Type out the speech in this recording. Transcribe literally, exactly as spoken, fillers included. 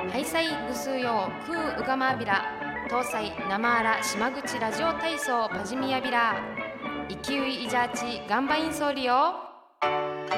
ハイサイグスーヨークーウガマービラ搭載生アラ島口ラジオ体操パジミヤビライキウイイジャーチガンバインソーリよ。